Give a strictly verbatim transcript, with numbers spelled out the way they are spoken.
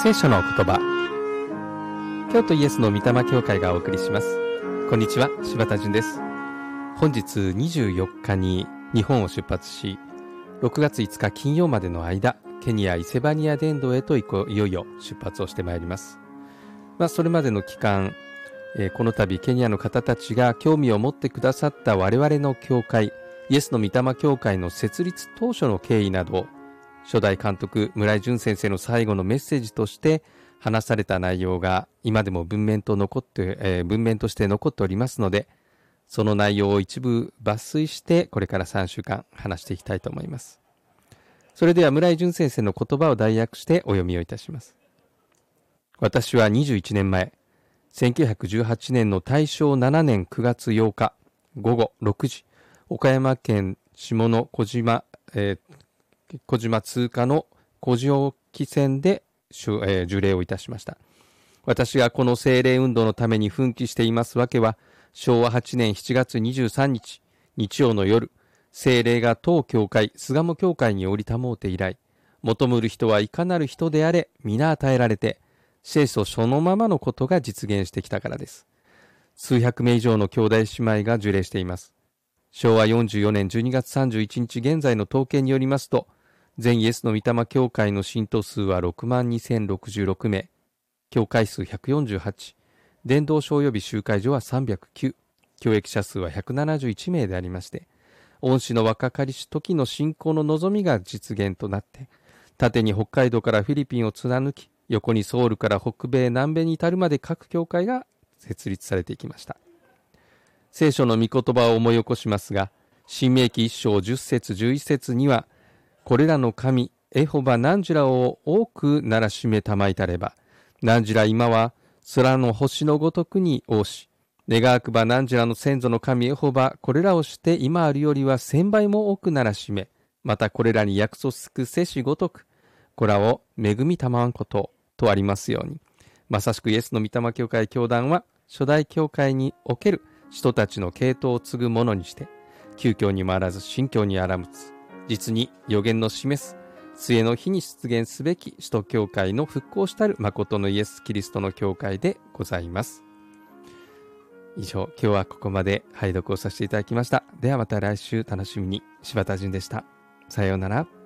聖書の言葉、京都イエスの御霊教会がお送りします。こんにちは、柴田純です。本日にじゅうよっかに日本を出発し、ろくがついつか金曜までの間、ケニアイセバニア伝道へといこいよいよ出発をしてまいります。まあ、それまでの期間、えー、この度ケニアの方たちが興味を持ってくださった我々の教会、イエスの御霊教会の設立当初の経緯など、初代監督村井淳先生の最後のメッセージとして話された内容が今でも文面と残って、えー、文面として残っておりますので、その内容を一部抜粋してこれからさんしゅうかん話していきたいと思います。それでは村井淳先生の言葉を代訳してお読みをいたします。私はにじゅういちねんまえ、せんきゅうひゃくじゅうはちねんの大正ななねんくがつようかごごろくじ、岡山県下の小島、えー小島通過の古事沖線で、えー、受礼をいたしました。私がこの聖霊運動のために奮起していますわけは、しょうわはちねんしちがつにじゅうさんにち、日曜の夜、聖霊が当教会、巣鴨教会に降りたもうて以来、求むる人はいかなる人であれ、皆与えられて、聖書そのままのことが実現してきたからです。数百名以上の兄弟姉妹が受礼しています。しょうわよんじゅうよねんじゅうにがつさんじゅういちにち現在の統計によりますと、全イエスの御霊教会の信徒数はろくまんにせんろくじゅうろくめい、教会数ひゃくよんじゅうはち、伝道所及び集会所はさんびゃくきゅう、教益者数はひゃくななじゅういちめいでありまして、恩師の若かりし時の信仰の望みが実現となって、縦に北海道からフィリピンを貫き、横にソウルから北米、南米に至るまで各教会が設立されていきました。聖書の御言葉を思い起こしますが、新明記いっしょうじゅっせつじゅういっせつには、これらの神エホバ何時らを多くならしめたまいたれば、何時ら今は空の星のごとくに応し、願わくば何時らの先祖の神エホバこれらをして今あるよりは千倍も多くならしめ、またこれらに約束せしごとくこれらを恵みたまわんこととありますように、まさしくイエスの御霊教会教団は初代教会における人たちの系統を継ぐものにして、旧教にもあらず新教にあらむつ、実に予言の示す末の日に出現すべき使徒教会の復興したる誠のイエス・キリストの教会でございます。以上、今日はここまで拝読をさせていただきました。ではまた来週楽しみに。柴田純でした。さようなら。